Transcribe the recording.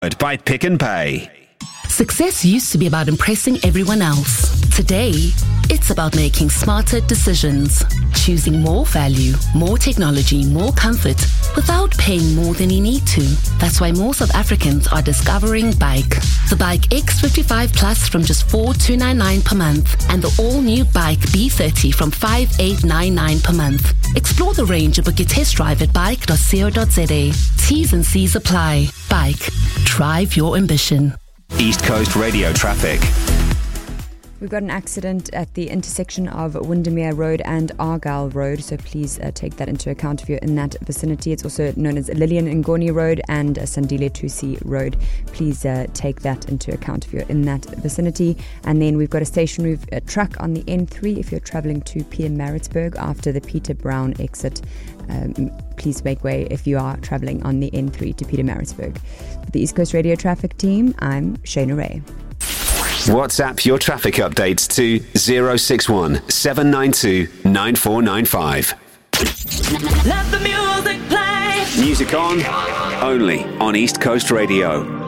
By Pick and Pay. Success used to be about impressing everyone else. Today, it's about making smarter decisions. Choosing more value, more technology, more comfort without paying more than you need to. That's why more South Africans are discovering Bike. The Bike X55 Plus from just 4,299 per month and the all-new Bike B30 from 5,899 per month. Explore the range and book your test drive at bike.co.za. T's and C's apply. Bike. Drive your ambition. East Coast Radio traffic. We've got an accident at the intersection of Windermere Road and Argyle Road, so please take that into account if you're in that vicinity. It's also known as Lillian Ngoni Road and Sandile Tusi Road. Please take that into account if you're in that vicinity. And then we've got a stationary truck on the N3 if you're travelling to Pietermaritzburg after the Peter Brown exit. Please make way if you are travelling on the N3 to Pietermaritzburg. For the East Coast Radio Traffic Team, I'm Shana Ray. WhatsApp your traffic updates to 061 792 9495. Let the music play. Music on, only on East Coast Radio.